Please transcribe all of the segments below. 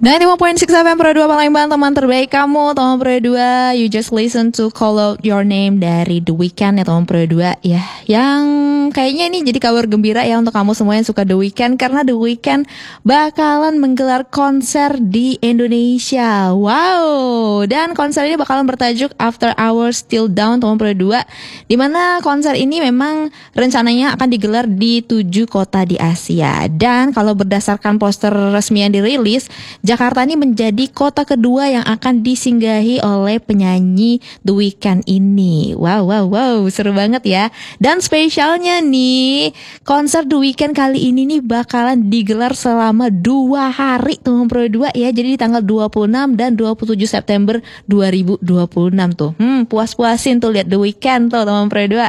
95.6 FM Pro 2 Palembang, teman terbaik kamu, teman Pro 2. You just listen to Call Out Your Name dari The Weeknd ya teman Pro 2 ya. Yang kayaknya ini jadi kabar gembira ya untuk kamu semua yang suka The Weeknd, karena The Weeknd bakalan menggelar konser di Indonesia. Wow. Dan konser ini bakalan bertajuk After Hours Till Dawn teman Pro 2, dimana konser ini memang rencananya akan digelar di 7 kota di Asia. Dan kalau berdasarkan poster resmi yang dirilis, Jakarta ini menjadi kota kedua yang akan disinggahi oleh penyanyi The Weeknd ini. Wow, seru banget ya. Dan spesialnya nih, konser The Weeknd kali ini nih bakalan digelar selama 2 hari teman Pro 2 ya. Jadi di tanggal 26 dan 27 September 2026 tuh. Puas-puasin tuh lihat The Weeknd tuh teman Pro 2.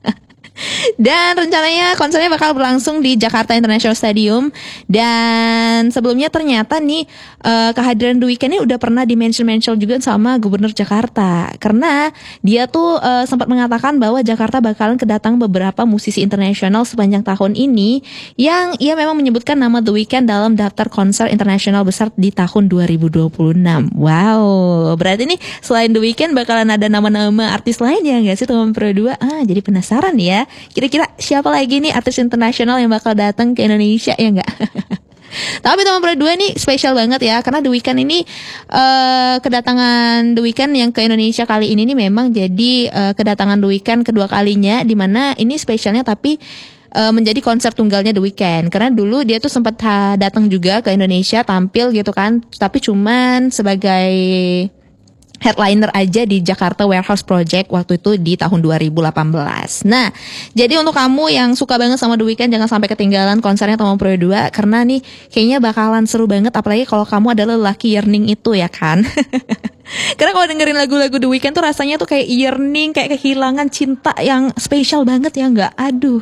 Dan rencananya konsernya bakal berlangsung di Jakarta International Stadium. Dan sebelumnya ternyata nih kehadiran The Weeknd ini udah pernah di-mention juga sama Gubernur Jakarta. Karena dia tuh sempat mengatakan bahwa Jakarta bakalan kedatang beberapa musisi internasional sepanjang tahun ini, yang ia memang menyebutkan nama The Weeknd dalam daftar konser internasional besar di tahun 2026. Wow, berarti nih selain The Weeknd bakalan ada nama-nama artis lain ya nggak sih teman Pro 2? Jadi penasaran ya. Kira-kira siapa lagi nih artis internasional yang bakal datang ke Indonesia ya enggak? Tapi teman Pro 2 nih spesial banget ya, karena The Weeknd ini kedatangan The Weeknd yang ke Indonesia kali ini nih memang jadi kedatangan The Weeknd kedua kalinya, dimana ini spesialnya tapi menjadi konsep tunggalnya The Weeknd. Karena dulu dia tuh sempat datang juga ke Indonesia tampil gitu kan, tapi cuman sebagai headliner aja di Jakarta Warehouse Project waktu itu di tahun 2018. Nah, jadi untuk kamu yang suka banget sama The Weeknd, jangan sampai ketinggalan konsernya teman Pro 2, karena nih kayaknya bakalan seru banget, apalagi kalau kamu adalah lelaki yearning itu ya kan. Karena kalau dengerin lagu-lagu The Weeknd tuh rasanya tuh kayak yearning, kayak kehilangan cinta yang spesial banget ya enggak? Aduh.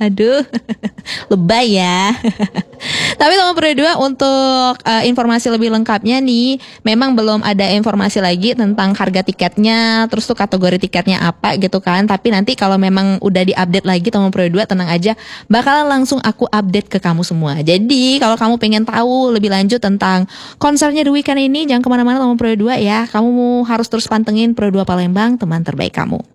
Lebay ya. Tapi teman Pro 2, untuk informasi lebih lengkapnya nih, memang belum ada informasi lagi tentang harga tiketnya, terus tuh kategori tiketnya apa gitu kan. Tapi nanti kalau memang udah diupdate lagi teman Pro 2, tenang aja, bakalan langsung aku update ke kamu semua. Jadi kalau kamu pengen tahu lebih lanjut tentang konsernya The Weeknd ini, jangan kemana-mana teman Pro 2 ya. Kamu harus terus pantengin Pro 2 Palembang, teman terbaik kamu.